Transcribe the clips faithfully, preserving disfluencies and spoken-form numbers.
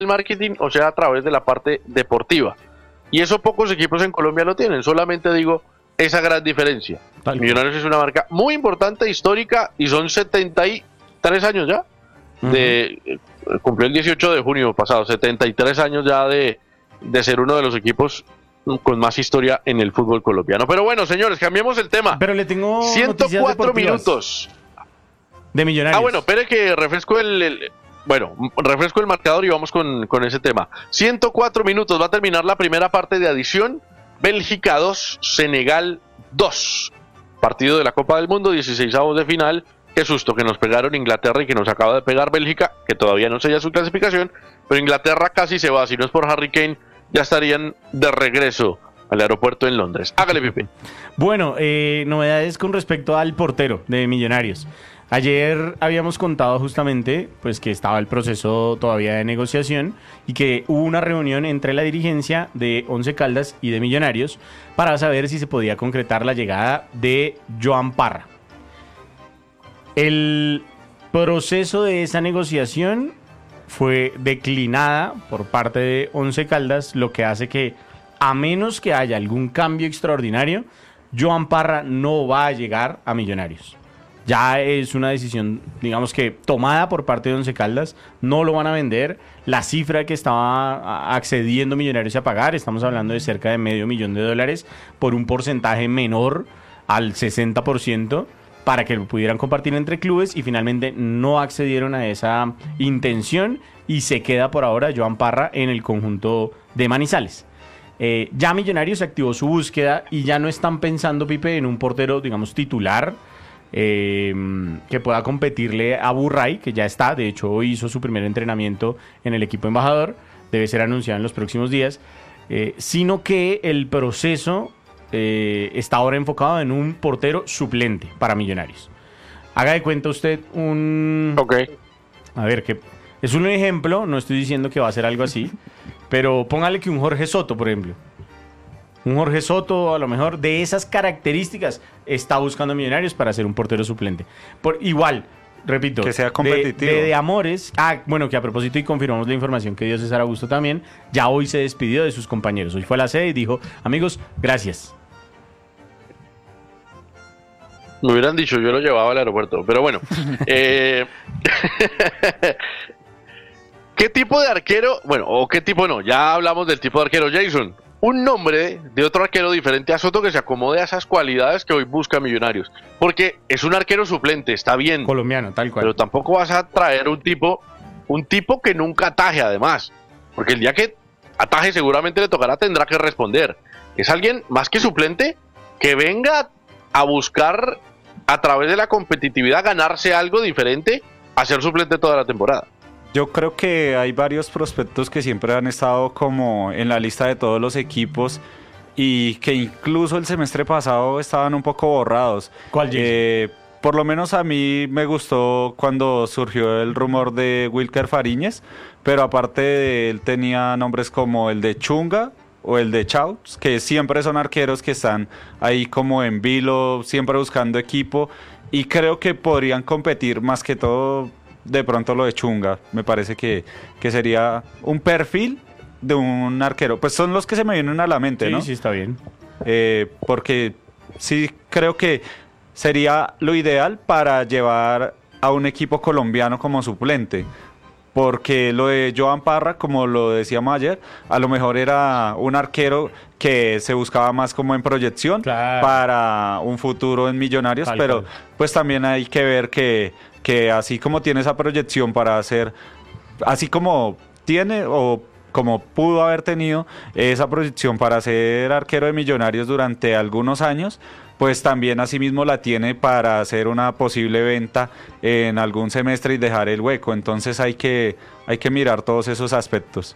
del marketing o sea a través de la parte deportiva. Y eso pocos equipos en Colombia lo tienen, solamente digo esa gran diferencia. Tal Millonarios es una marca muy importante, histórica, y son setenta y tres años ya. De, uh-huh. Cumplió el dieciocho de junio pasado, setenta y tres años ya de, de ser uno de los equipos con más historia en el fútbol colombiano. Pero bueno, señores, cambiemos el tema. Pero le tengo ciento cuatro minutos de Millonarios. Ah, bueno, espere que refresco el, el bueno, refresco el marcador y vamos con, con ese tema. ciento cuatro minutos, va a terminar la primera parte de adición. Bélgica dos, Senegal dos. Partido de la Copa del Mundo, dieciseisavos de final. Qué susto que nos pegaron Inglaterra y que nos acaba de pegar Bélgica, que todavía no sella su clasificación, pero Inglaterra casi se va. Si no es por Harry Kane, ya estarían de regreso al aeropuerto en Londres. Hágale, Pipe. Bueno, eh, novedades con respecto al portero de Millonarios. Ayer habíamos contado justamente pues que estaba el proceso todavía de negociación y que hubo una reunión entre la dirigencia de Once Caldas y de Millonarios para saber si se podía concretar la llegada de Joan Parra. El proceso de esa negociación fue declinada por parte de Once Caldas, lo que hace que, a menos que haya algún cambio extraordinario, Joan Parra no va a llegar a Millonarios. Ya es una decisión, digamos que tomada por parte de Once Caldas, no lo van a vender. La cifra que estaba accediendo Millonarios a pagar, estamos hablando de cerca de medio millón de dólares por un porcentaje menor al sesenta por ciento para que lo pudieran compartir entre clubes, y finalmente no accedieron a esa intención y se queda por ahora Joan Parra en el conjunto de Manizales. Eh, ya Millonarios activó su búsqueda y ya no están pensando, Pipe, en un portero, digamos, titular, Eh, que pueda competirle a Burray, que ya está, de hecho hoy hizo su primer entrenamiento en el equipo embajador, debe ser anunciado en los próximos días, eh, sino que el proceso eh, está ahora enfocado en un portero suplente para Millonarios. Haga de cuenta usted un... Ok. A ver, que es un ejemplo, no estoy diciendo que va a ser algo así, pero póngale que un Jorge Soto, por ejemplo. Un Jorge Soto, a lo mejor, de esas características, está buscando Millonarios para ser un portero suplente. Por, igual, repito, que sea competitivo. De, de, de Amores, ah, bueno, que a propósito, y confirmamos la información que dio César Augusto también, ya hoy se despidió de sus compañeros. Hoy fue a la sede y dijo, amigos, gracias. Me hubieran dicho, yo lo llevaba al aeropuerto, pero bueno. eh... ¿Qué tipo de arquero? Bueno, o qué tipo no, ya hablamos del tipo de arquero. Jason, un nombre de otro arquero diferente a Soto que se acomode a esas cualidades que hoy busca Millonarios. Porque es un arquero suplente, está bien. Colombiano, tal cual. Pero tampoco vas a traer un tipo, un tipo que nunca ataje además. Porque el día que ataje seguramente le tocará, tendrá que responder. Es alguien más que suplente que venga a buscar a través de la competitividad ganarse algo diferente a ser suplente toda la temporada. Yo creo que hay varios prospectos que siempre han estado como en la lista de todos los equipos y que incluso el semestre pasado estaban un poco borrados. ¿Cuál? Eh, por lo menos a mí me gustó cuando surgió el rumor de Wilker Fariñez, pero aparte de él tenía nombres como el de Chunga o el de Chaux, que siempre son arqueros que están ahí como en vilo, siempre buscando equipo, y creo que podrían competir más que todo. De pronto lo de Chunga, me parece que, que sería un perfil de un arquero. Pues son los que se me vienen a la mente, sí, ¿no? Sí, sí, está bien. Eh, porque sí creo que sería lo ideal para llevar a un equipo colombiano como suplente. Porque lo de Joan Parra, como lo decíamos ayer, a lo mejor era un arquero que se buscaba más como en proyección, claro, para un futuro en Millonarios, Tal pero cual. Pues también hay que ver que, que así como tiene esa proyección para hacer, así como tiene o como pudo haber tenido esa proyección para ser arquero de Millonarios durante algunos años, pues también asimismo la tiene para hacer una posible venta en algún semestre y dejar el hueco. Entonces hay que, hay que mirar todos esos aspectos.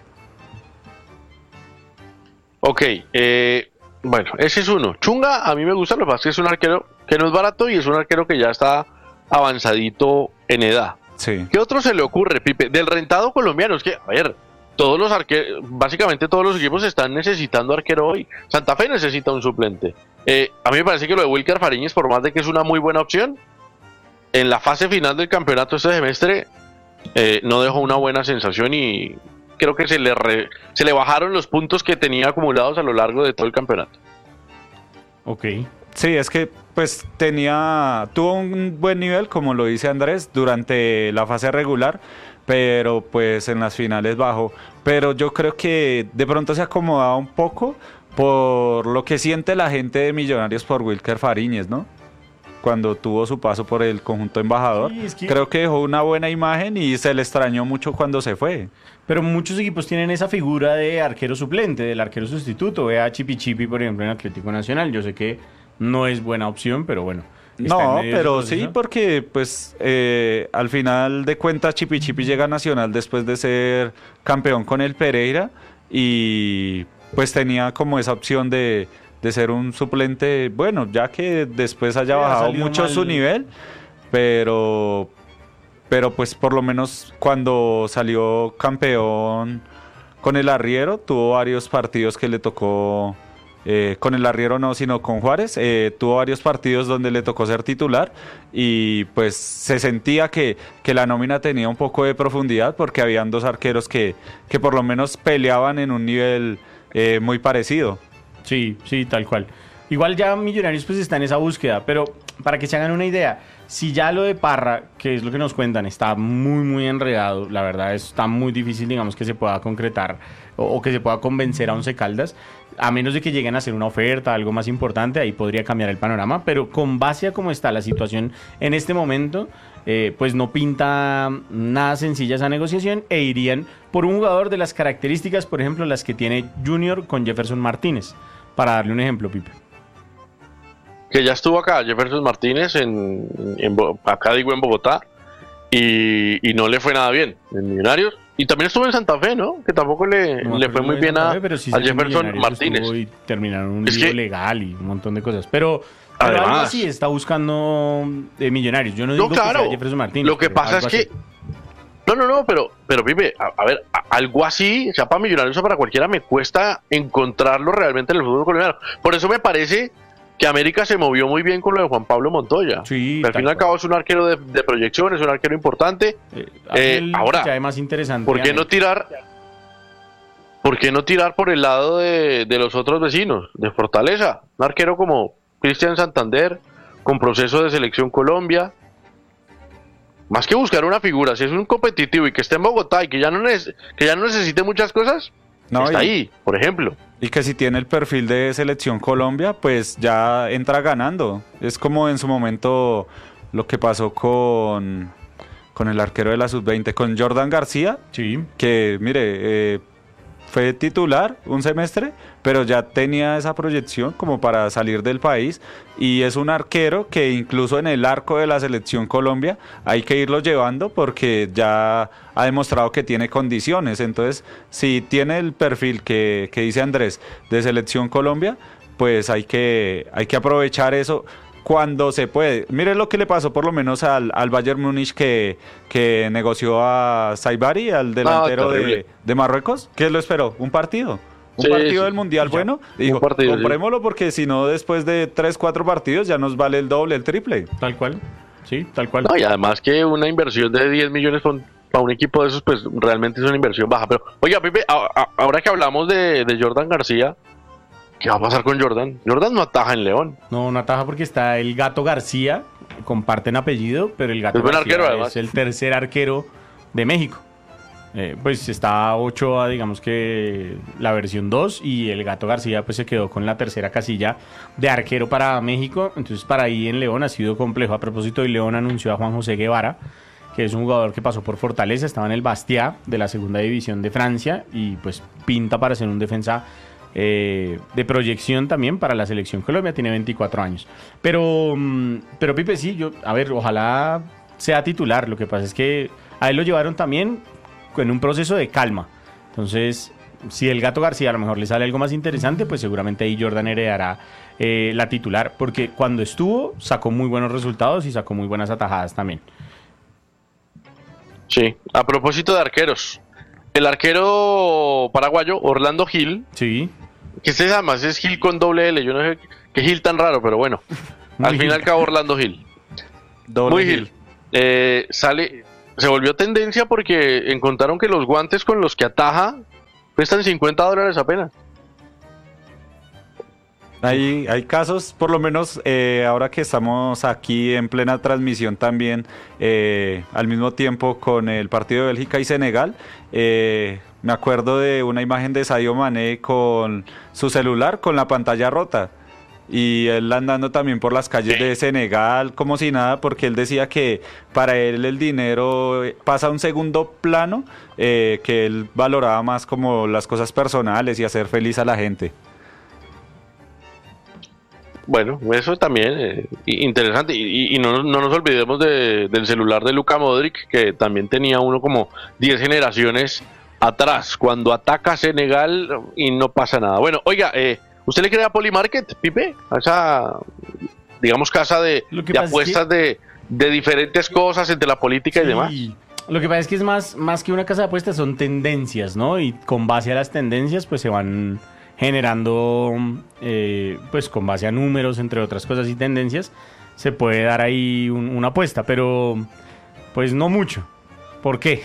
Ok, eh, bueno, ese es uno. Chunga, a mí me gusta, lo que pasa es que es un arquero que no es barato y es un arquero que ya está avanzadito en edad. Sí. ¿Qué otro se le ocurre, Pipe? Del rentado colombiano, es que, a ver, todos los arqueros, básicamente todos los equipos están necesitando arquero hoy. Santa Fe necesita un suplente. Eh, a mí me parece que lo de Wilker Fariñez, por más de que es una muy buena opción, en la fase final del campeonato este semestre eh, no dejó una buena sensación y, creo que se le, re, se le bajaron los puntos que tenía acumulados a lo largo de todo el campeonato. Ok. Sí, es que pues tenía, tuvo un buen nivel, como lo dice Andrés, durante la fase regular, pero pues en las finales bajó. Pero yo creo que de pronto se acomodaba un poco por lo que siente la gente de Millonarios por Wilker Fariñez, ¿no? Cuando tuvo su paso por el conjunto embajador, Sí, es que- creo que dejó una buena imagen y se le extrañó mucho cuando se fue. Pero muchos equipos tienen esa figura de arquero suplente, del arquero sustituto. Ve a Chipi Chipi, por ejemplo, en Atlético Nacional. Yo sé que no es buena opción, pero bueno. está en No, medio de pero su sí, proceso. porque pues eh, al final de cuentas Chipi Chipi llega a Nacional después de ser campeón con el Pereira y pues tenía como esa opción de, de ser un suplente, bueno, ya que después haya Sí, ha bajado salido mucho mal. su nivel, pero, pero pues por lo menos cuando salió campeón con el Arriero, tuvo varios partidos que le tocó... Eh, con el Arriero no, sino con Juárez, eh, tuvo varios partidos donde le tocó ser titular y pues se sentía que, que la nómina tenía un poco de profundidad porque habían dos arqueros que, que por lo menos peleaban en un nivel eh, muy parecido. Sí, sí, tal cual. Igual ya Millonarios pues está en esa búsqueda, pero para que se hagan una idea, si ya lo de Parra, que es lo que nos cuentan, está muy, muy enredado, la verdad está muy difícil, digamos, que se pueda concretar o, o que se pueda convencer a Once Caldas, a menos de que lleguen a hacer una oferta, algo más importante, ahí podría cambiar el panorama, pero con base a cómo está la situación en este momento, eh, pues no pinta nada sencilla esa negociación e irían por un jugador de las características, por ejemplo, las que tiene Junior con Jefferson Martínez, para darle un ejemplo, Pipe. Que ya estuvo acá, Jefferson Martínez, en, en Bo- acá digo en Bogotá, y, y no le fue nada bien en Millonarios. Y también estuvo en Santa Fe, ¿no? Que tampoco le, No me le acuerdo fue muy de bien Santa a, Fe, pero sí a sé que Jefferson Millonarios Martínez. estuvo y terminaron un Es lío que- legal y un montón de cosas. Pero, pero algo Además- así está buscando eh, Millonarios. Yo no digo No, claro. que sea Jefferson Martínez. Lo que pero pasa algo es que. así. No, no, no, pero, pero Pipe, a, a ver, a- algo así, sea para Millonarios o para cualquiera, me cuesta encontrarlo realmente en el fútbol colombiano. Por eso me parece que América se movió muy bien con lo de Juan Pablo Montoya. Sí, Al tal fin y al cual. cabo es un arquero de, de proyección, es un arquero importante. Eh, Eh, el- ahora, ya es más interesante. ¿Por qué no tirar? ¿Por qué no tirar por el lado de, de los otros vecinos, de Fortaleza? Un arquero como Cristian Santander, con proceso de selección Colombia. Más que buscar una figura, si es un competitivo y que esté en Bogotá y que ya no, neces- que ya no necesite muchas cosas, No, está y- ahí, por ejemplo. Y que si tiene el perfil de selección Colombia, pues ya entra ganando. Es como en su momento lo que pasó con, con el arquero de la sub veinte, con Jordan García, Sí. que mire, eh, fue titular un semestre, pero ya tenía esa proyección como para salir del país y es un arquero que incluso en el arco de la selección Colombia hay que irlo llevando porque ya ha demostrado que tiene condiciones. Entonces, si tiene el perfil que, que dice Andrés de selección Colombia, pues hay que, hay que aprovechar eso cuando se puede. Mire lo que le pasó por lo menos al, al Bayern Múnich que, que negoció a Saibari, al delantero de, terrible. de Marruecos. ¿Qué lo esperó? ¿Un partido? Un Sí, partido sí. del Mundial Ya. bueno. Dijo, Un partido, sí. comprémoslo porque si no después de tres, cuatro partidos ya nos vale el doble, el triple. Tal cual. Sí, tal cual. No, y además que una inversión de diez millones con- para un equipo de esos, pues realmente es una inversión baja. Pero, oiga, Pipe, a- a- ahora que hablamos de, de Jordan García, ¿qué va a pasar con Jordan? Jordan no ataja en León. No, una taja porque está el Gato García, comparten apellido, pero el Gato Es buen García arquero, además. es el tercer arquero de México. Eh, pues está Ochoa, digamos que la versión dos, y el Gato García pues se quedó con la tercera casilla de arquero para México. Entonces para ahí en León ha sido complejo. A propósito, y León anunció a Juan José Guevara, que es un jugador que pasó por Fortaleza, estaba en el Bastia de la segunda división de Francia y pues pinta para ser un defensa eh, de proyección también para la selección Colombia. Tiene veinticuatro años. Pero, mm, pero Pipe, sí, yo, a ver, ojalá sea titular. Lo que pasa es que a él lo llevaron también en un proceso de calma. Entonces, si el Gato García a lo mejor le sale algo más interesante, pues seguramente ahí Jordan heredará eh, la titular, porque cuando estuvo sacó muy buenos resultados y sacó muy buenas atajadas también. Sí. A propósito de arqueros, el arquero paraguayo Orlando Gil, Sí. que este además es Gil con doble L, yo no sé qué Gil tan raro, pero bueno, Muy al fin y Gil. al cabo Orlando Gil. Doble Muy Gil. Eh, sale, se volvió tendencia porque encontraron que los guantes con los que ataja cuestan cincuenta dólares apenas. Hay, hay casos, por lo menos eh, ahora que estamos aquí en plena transmisión también, eh, al mismo tiempo con el partido de Bélgica y Senegal, eh, me acuerdo de una imagen de Sadio Mané con su celular con la pantalla rota y él andando también por las calles de Senegal como si nada, porque él decía que para él el dinero pasa a un segundo plano, eh, que él valoraba más como las cosas personales y hacer feliz a la gente. Bueno, eso también eh, interesante. Y, y no, no nos olvidemos de, del celular de Luka Modric, que también tenía uno como diez generaciones atrás, cuando ataca Senegal y no pasa nada. Bueno, oiga, eh, ¿usted le cree a Polymarket, Pipe? A esa, digamos, casa de, de apuestas es que... de, de diferentes cosas entre la política sí. y demás. Lo que pasa es que es más, más que una casa de apuestas, son tendencias, ¿no? Y con base a las tendencias, pues se van generando, eh, pues con base a números, entre otras cosas y tendencias, se puede dar ahí un, una apuesta, pero pues no mucho. ¿Por qué?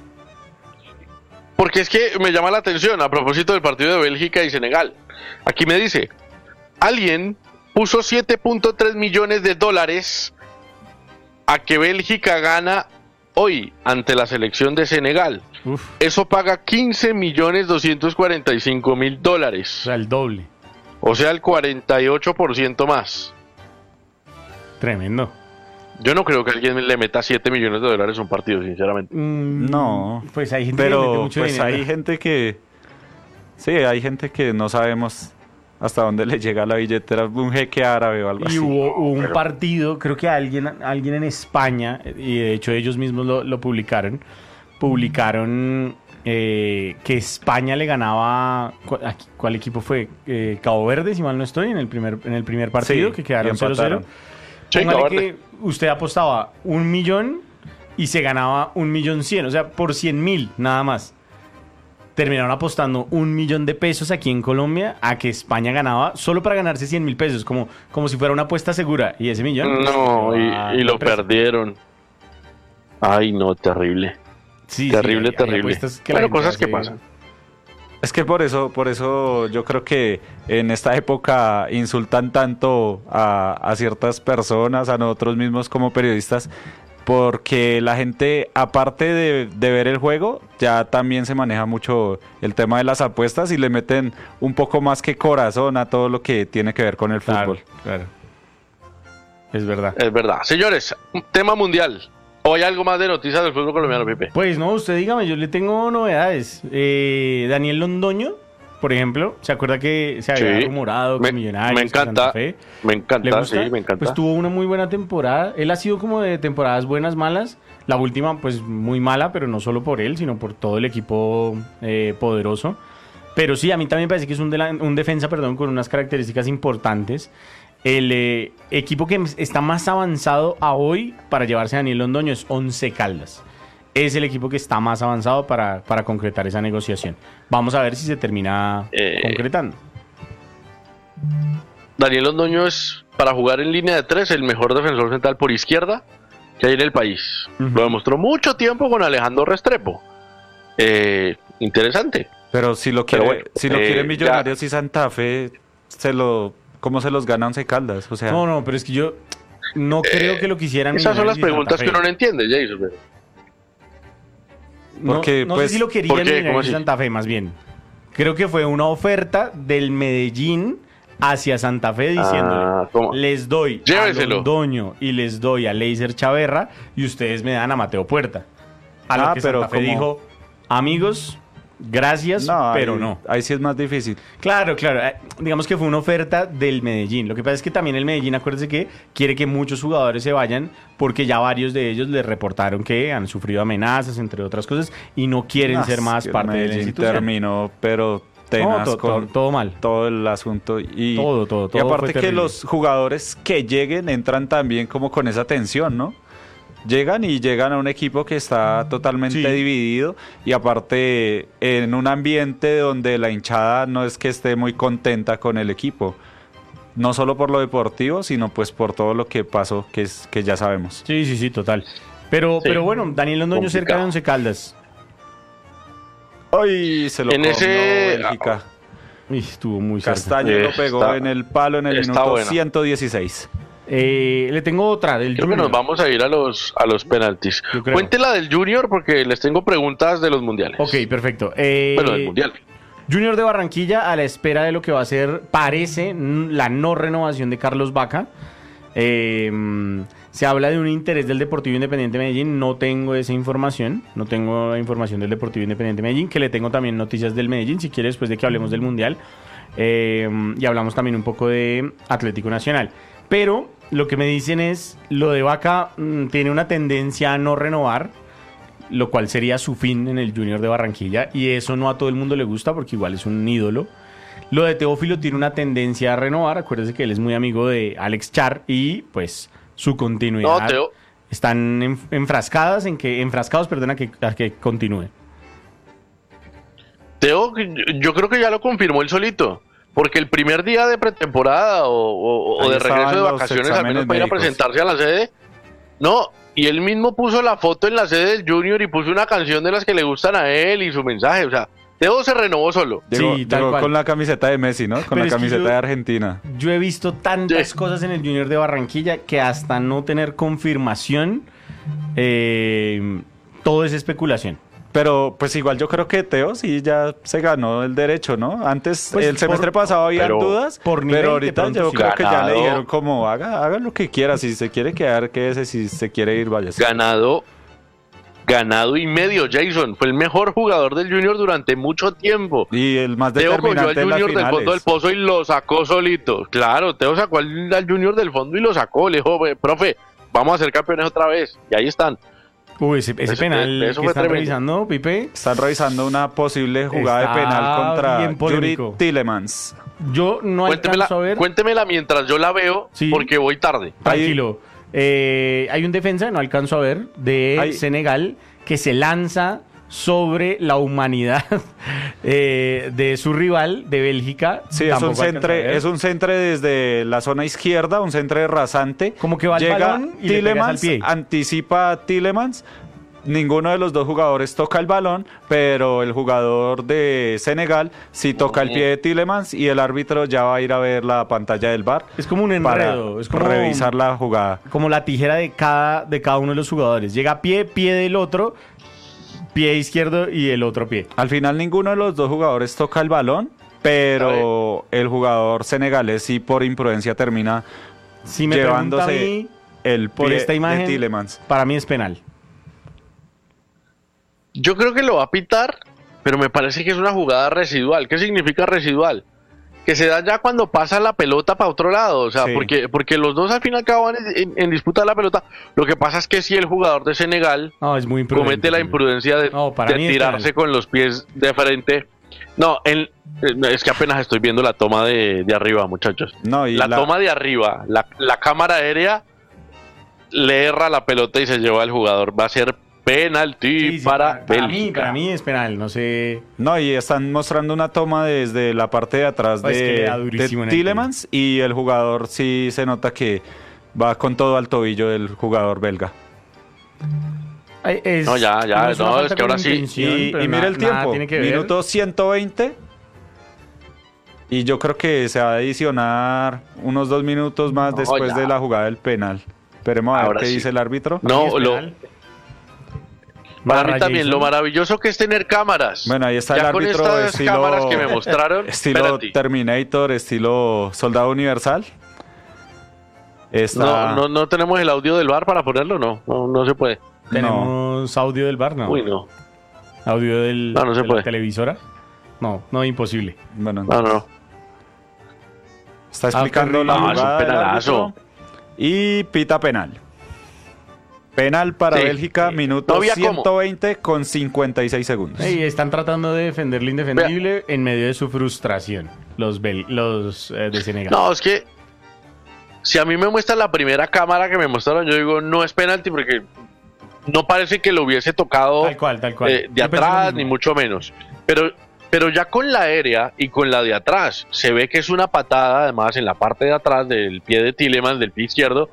Porque es que me llama la atención a propósito del partido de Bélgica y Senegal. Aquí me dice, alguien puso siete punto tres millones de dólares a que Bélgica gana hoy ante la selección de Senegal. Uf. Eso paga quince millones doscientos cuarenta y cinco mil dólares. O sea, el doble. O sea, el cuarenta y ocho por ciento más. Tremendo. Yo no creo que alguien le meta siete millones de dólares a un partido, sinceramente. Mm, no. Pues hay gente pero, que mete mucho pues dinero. hay gente que... Sí, hay gente que no sabemos hasta dónde le llega la billetera, un jeque árabe o algo y así. Y hubo, hubo un pero... partido, creo que alguien, alguien en España, y de hecho ellos mismos lo, lo publicaron, publicaron eh, que España le ganaba, ¿cuál, cuál equipo fue? Eh, Cabo Verde, si mal no estoy, en el primer, en el primer partido, sí, que quedaron cero cero. Sí, Póngale que usted apostaba un millón y se ganaba un millón cien, o sea, por cien mil nada más. Terminaron apostando un millón de pesos aquí en Colombia a que España ganaba solo para ganarse cien mil pesos, como, como si fuera una apuesta segura. Y ese millón... No, pues, y, y lo perdieron. Ay, no, terrible. Sí, terrible, sí, hay, terrible. Hay que bueno, cosas hace... que pasan. Es que por eso, por eso yo creo que en esta época insultan tanto a, a ciertas personas, a nosotros mismos como periodistas, porque la gente, aparte de, de ver el juego, ya también se maneja mucho el tema de las apuestas y le meten un poco más que corazón a todo lo que tiene que ver con el fútbol. Claro, claro. Es verdad. Es verdad. Señores, tema mundial. ¿O hay algo más de noticias del fútbol colombiano, Pipe? Pues no, usted dígame, yo le tengo novedades. Eh, Daniel Londoño, por ejemplo, ¿se acuerda que se había sí, rumorado con Millonarios? Me encanta, Santa Fe? me encanta, sí, me encanta. Pues tuvo una muy buena temporada. Él ha sido como de temporadas buenas, malas. La última, pues muy mala, pero no solo por él, sino por todo el equipo eh, poderoso. Pero sí, a mí también me parece que es un, de la, un defensa, perdón, con unas características importantes. El eh, equipo que está más avanzado a hoy para llevarse a Daniel Londoño es Once Caldas. Es el equipo que está más avanzado para, para concretar esa negociación. Vamos a ver si se termina eh, concretando. Daniel Londoño es, para jugar en línea de tres, el mejor defensor central por izquierda que hay en el país. Uh-huh. Lo demostró mucho tiempo con Alejandro Restrepo. Eh, interesante. Pero si lo quiere, bueno, si lo eh, quiere Millonarios ya. Y Santa Fe, se lo, ¿cómo se los gana Once Caldas? O sea, no, no, pero es que yo no creo eh, que lo quisieran. Esas son las preguntas que uno no entiende, Jason. Porque, no, no pues, sé si lo querían en Santa Fe, más bien. Creo que fue una oferta del Medellín hacia Santa Fe diciéndole, ah, les doy Lléveselo. a Londoño y les doy a Leiser Chaverra y ustedes me dan a Mateo Puerta. A ah, lo que pero Santa Fe como... dijo, amigos, gracias, no, pero ahí, no. Ahí sí es más difícil. Claro, claro. Eh, digamos que fue una oferta del Medellín. Lo que pasa es que también el Medellín, acuérdese que quiere que muchos jugadores se vayan porque ya varios de ellos les reportaron que han sufrido amenazas, entre otras cosas, y no quieren no, ser más parte de la institución. Terminó, pero tenaz no, todo, con todo, todo mal. Todo el asunto. Y, todo, todo, todo. Y aparte que los jugadores que lleguen entran también como con esa tensión, ¿no? Llegan y llegan a un equipo que está totalmente sí. dividido y aparte en un ambiente donde la hinchada no es que esté muy contenta con el equipo. No solo por lo deportivo, sino pues por todo lo que pasó, que es que ya sabemos. Sí, sí, sí, total. Pero, Sí. pero bueno, Daniel Londoño cerca de Complicado. Once Caldas. Ay, se lo En comió ese- Bélgica. Uy, estuvo muy cerca. Castaño Eh, lo pegó está- en el palo en el está minuto buena. ciento dieciséis. Eh, le tengo otra del Creo que Junior. nos vamos a ir a los, a los penaltis. Yo creo. Cuéntela del Junior porque les tengo preguntas de los mundiales. Ok, perfecto. Eh, Bueno, del mundial. Junior de Barranquilla a la espera de lo que va a ser, parece, n- la no renovación de Carlos Vaca. Eh, mm, se habla de un interés del Deportivo Independiente Medellín. No tengo esa información. No tengo la información del Deportivo Independiente Medellín, que le tengo también noticias del Medellín, si quiere, después de que hablemos del Mundial. Eh, y hablamos también un poco de Atlético Nacional. Pero lo que me dicen es, lo de Vaca mm, tiene una tendencia a no renovar, lo cual sería su fin en el Junior de Barranquilla, y eso no a todo el mundo le gusta porque igual es un ídolo. Lo de Teófilo tiene una tendencia a renovar, acuérdese que él es muy amigo de Alex Char y pues su continuidad. No, Teo, Están en- enfrascadas en que, enfrascados, perdón, a que, a que continúe. Teo, yo creo que ya lo confirmó él solito. Porque el primer día de pretemporada o, o- o Ahí de estaban regreso de los vacaciones, al menos exámenes para ir a médicos. presentarse a la sede, no, y él mismo puso la foto en la sede del Junior y puso una canción de las que le gustan a él y su mensaje. O sea, Teo se renovó solo. Llegó, Sí, tal llegó cual. con la camiseta de Messi, ¿no? Con Pero la es que camiseta yo- de Argentina. Yo he visto tantas Sí. cosas en el Junior de Barranquilla que hasta no tener confirmación, eh, todo es especulación. Pero pues igual yo creo que Teo sí ya se ganó el derecho, ¿no? Antes, Pues, el semestre por- pasado había pero- dudas, por nivel, pero de ahorita pronto yo sí. creo que ya le Ganado. dijeron como haga, haga lo que quiera, si se quiere quedar, quédese, si se quiere ir, vaya. Ganado, ganado y medio, Jason. Fue el mejor jugador del Junior durante mucho tiempo. Y el más Teo cogió al determinante en las Junior del fondo del finales. pozo y lo sacó solito. Claro, Teo sacó al, al Junior del fondo y lo sacó. Le dijo, "Ve, profe, vamos a ser campeones otra vez". Y ahí están. Uy, ese, ese Eso- penal eso que fue están tremendo. revisando, Pipe, Están revisando una posible jugada Está de penal contra bien Yuri polémico. Tillemans. yo no Cuéntemela, alcanzo a ver. cuéntemela mientras yo la veo, Sí. porque voy tarde. Tranquilo. Eh, hay un defensa, no alcanzo a ver, de Ahí. Senegal que se lanza sobre la humanidad eh, de su rival de Bélgica. Sí, es un, Tampoco alcanzo a ver. centre, es un centre desde la zona izquierda, un centre rasante. Como que va al Llega balón y le pegas Tillemans, al pie. anticipa a Tillemans. Ninguno de los dos jugadores toca el balón, pero el jugador de Senegal sí toca el pie de Tillemans y el árbitro ya va a ir a ver la pantalla del V A R Es como un para enredo, es como revisar la jugada. como la tijera de cada, de cada uno de los jugadores. Llega pie, pie del otro, pie izquierdo y el otro pie. Al final ninguno de los dos jugadores toca el balón, pero el jugador senegalés sí por imprudencia termina Si me pregunta a llevándose mí, el por pie esta de imagen, Tillemans. para mí es penal. Yo creo que lo va a pitar, pero me parece que es una jugada residual. ¿Qué significa residual? Que se da ya cuando pasa la pelota para otro lado. O sea, Sí. porque, porque los dos al fin y al cabo van en, en- en disputa de la pelota. Lo que pasa es que si el jugador de Senegal No, es muy imprudente. comete la imprudencia de, No, para de mí es tirarse penal. con los pies de frente. No, en- es que apenas estoy viendo la toma de, de arriba, muchachos. No, y La, la- toma de arriba, la, la cámara aérea le erra la pelota y se lleva al jugador. Va a ser penalti Sí, sí, para, para mí, Bélgica. para mí es penal, no sé. No, y están mostrando una toma desde la parte de atrás Oh, es que de, le da durísimo de en el Tillemans y el jugador sí se nota que va con todo al tobillo del jugador belga. Ay, es- No, ya, ya, es una no, falta es que con ahora sí. intención, Y, pero y mira na- el nada tiempo, tiene que ver. minuto ciento veinte. Y yo creo que se va a adicionar unos dos minutos más No, después ya. de la jugada del penal. Esperemos a ver Ahora qué sí. dice el árbitro. Para mí No, es lo, penal. para Barra mí también, Jason. lo maravilloso que es tener cámaras. Bueno, ahí está Ya el con árbitro estas estilo, cámaras que me mostraron, estilo penalti. Terminator, estilo Soldado Universal. Está, No, no, no tenemos el audio del bar para ponerlo, no, no, no se puede. Tenemos audio del bar, no. Uy, no, Audio del, No, no se de puede. la televisora. No, no, imposible. Bueno, no, no. está explicando la Ah, es un jugada del penalazo. árbitro y pita penal. Penal para Sí, Bélgica, sí. minuto No había cómo. ciento veinte con cincuenta y seis segundos. Y están tratando de defender lo indefendible en medio de su frustración. Los, bel- los eh, de Senegal. No, es que si a mí me muestra la primera cámara que me mostraron, yo digo, no es penalti porque no parece que lo hubiese tocado Tal cual, tal cual. eh, de Yo pensé lo atrás, mismo. ni mucho menos. Pero, pero ya con la aérea y con la de atrás, se ve que es una patada, además, en la parte de atrás del pie de Tillemans, del pie izquierdo,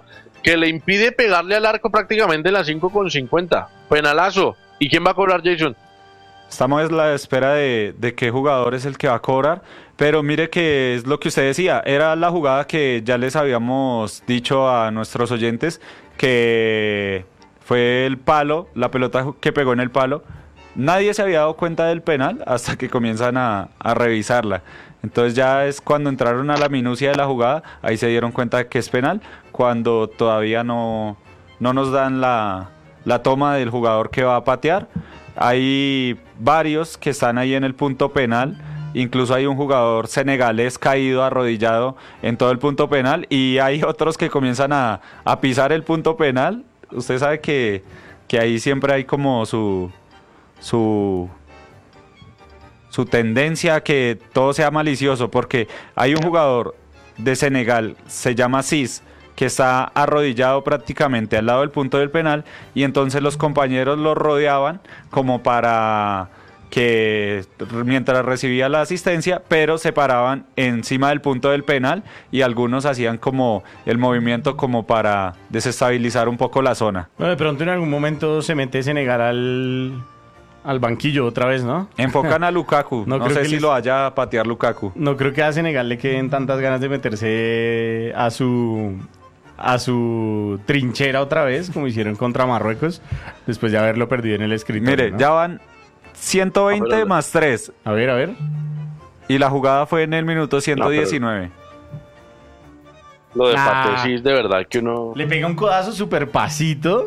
que le impide pegarle al arco prácticamente en las cinco con cincuenta. Penalazo. ¿Y quién va a cobrar, Jason? Estamos a la espera de, de qué jugador es el que va a cobrar, pero mire que es lo que usted decía, era la jugada que ya les habíamos dicho a nuestros oyentes, que fue el palo, la pelota que pegó en el palo. Nadie se había dado cuenta del penal hasta que comienzan a, a revisarla. Entonces ya es cuando entraron a la minucia de la jugada, ahí se dieron cuenta de que es penal, cuando todavía no, no nos dan la, la toma del jugador que va a patear. Hay varios que están ahí en el punto penal, incluso hay un jugador senegalés caído, arrodillado en todo el punto penal, y hay otros que comienzan a, a pisar el punto penal. Usted sabe que, que ahí siempre hay como su, su, su tendencia a que todo sea malicioso, porque hay un jugador de Senegal, se llama Cis, que está arrodillado prácticamente al lado del punto del penal, y entonces los compañeros lo rodeaban como para que mientras recibía la asistencia, pero se paraban encima del punto del penal y algunos hacían como el movimiento como para desestabilizar un poco la zona. Bueno, de pronto en algún momento se mete Senegal al, al banquillo otra vez, ¿no? Enfocan a Lukaku, no, no sé si les... lo vaya a patear Lukaku. No creo que a Senegal le queden tantas ganas de meterse a su... a su trinchera otra vez, como hicieron contra Marruecos, después de haberlo perdido en el escritorio. Mire, ¿no? Ya van ciento veinte ver, más tres. A ver, a ver. Y la jugada fue en el minuto ciento diecinueve. No, lo de ah, Paté sí es de verdad que uno... Le pega un codazo súper pasito.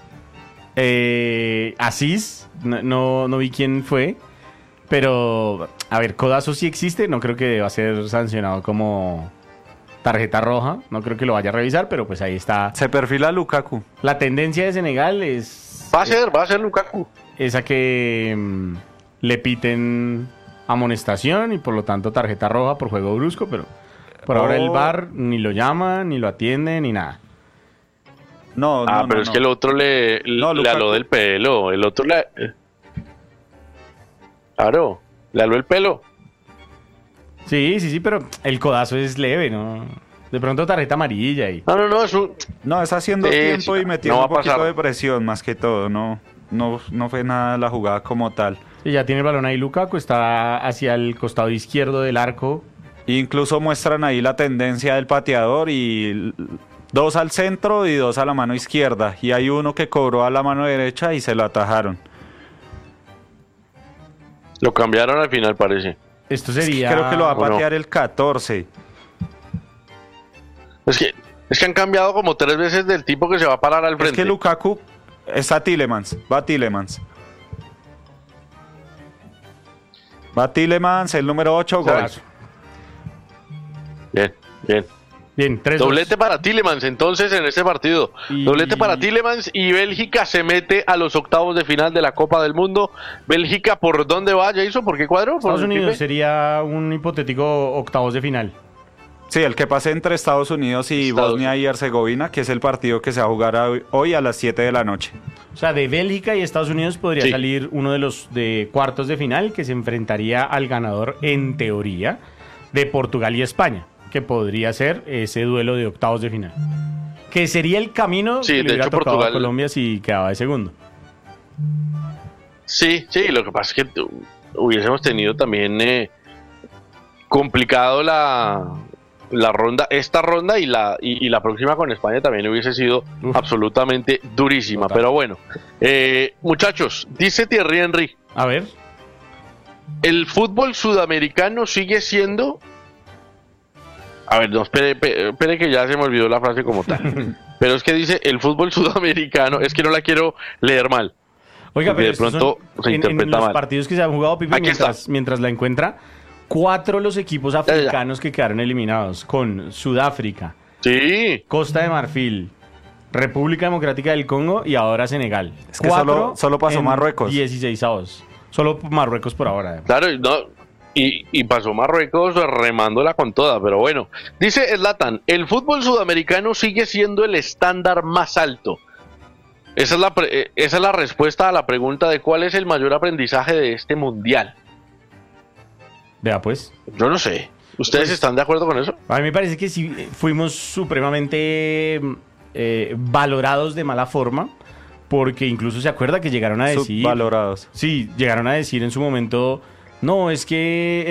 Eh, Asís, no, no, no vi quién fue. Pero, a ver, codazo sí existe. No creo que deba ser sancionado como... tarjeta roja, no creo que lo vaya a revisar, pero pues ahí está. Se perfila Lukaku. La tendencia de Senegal es... Va a ser, va a ser Lukaku. Esa que mmm, le piten amonestación y por lo tanto tarjeta roja por juego brusco, pero por oh. ahora el V A R ni lo llama, ni lo atiende, ni nada. No, ah, no, pero no, es no. que el otro le, no, le aló del pelo, el otro le... Claro, le aló el pelo. Sí, sí, sí, pero el codazo es leve, ¿no? De pronto tarjeta amarilla y... No, no, no, es un... No, es haciendo sí, tiempo sí, y metiendo no un poquito pasar. de presión, más que todo, no, no, no fue nada la jugada como tal. Sí, ya tiene el balón ahí Lukaku, está hacia el costado izquierdo del arco. Incluso muestran ahí la tendencia del pateador y dos al centro y dos a la mano izquierda. Y hay uno que cobró a la mano derecha y se lo atajaron. Lo cambiaron al final, parece. Esto sería... Creo que lo va a patear no? el catorce. Es que, es que han cambiado como tres veces del tipo que se va a parar al frente. Es que Lukaku está Tielemans, va Tielemans. Va Tielemans, el número ocho, gol. Bien, bien. Bien, tres Doblete dos. para Tielemans entonces en este partido. Y... Doblete para Tielemans y Bélgica se mete a los octavos de final de la Copa del Mundo. Bélgica, ¿por dónde va, Jason? ¿Por qué cuadro? Estados ¿Por Unidos sería un hipotético octavos de final. Sí, el que pase entre Estados Unidos y Estados... Bosnia y Herzegovina, que es el partido que se va a jugar hoy a las siete de la noche. O sea, de Bélgica y Estados Unidos podría sí. salir uno de los de cuartos de final que se enfrentaría al ganador, en teoría, de Portugal y España, que podría ser ese duelo de octavos de final. Que sería el camino sí, que le hubiera hecho, tocado Portugal... a Colombia si quedaba de segundo. Sí, sí, lo que pasa es que hubiésemos tenido también eh, complicado la... la ronda, esta ronda y la y, y la próxima con España también hubiese sido Uf. absolutamente durísima. Total. Pero bueno, eh, muchachos, dice Thierry Henry. A ver. El fútbol sudamericano sigue siendo... A ver, no, espere, espere, espere que ya se me olvidó la frase como tal. Pero es que dice el fútbol sudamericano, es que no la quiero leer mal. Oiga, pero de pronto son, se en, interpreta en los mal. partidos que se han jugado, Pipe, mientras, mientras la encuentra... Cuatro los equipos africanos que quedaron eliminados, con Sudáfrica, sí. Costa de Marfil, República Democrática del Congo y ahora Senegal. Es que solo, solo pasó Marruecos. dieciseisavos. Solo Marruecos por ahora. Claro, no, y, y pasó Marruecos remándola con toda, pero bueno. Dice Zlatan, el fútbol sudamericano sigue siendo el estándar más alto. Esa es la, esa es la respuesta a la pregunta de cuál es el mayor aprendizaje de este mundial. Vea pues. Yo no sé. ¿Ustedes pues, están de acuerdo con eso? A mí me parece que sí fuimos supremamente eh, valorados de mala forma, porque incluso se acuerda que llegaron a decir... Subvalorados. Sí, llegaron a decir en su momento, no, es que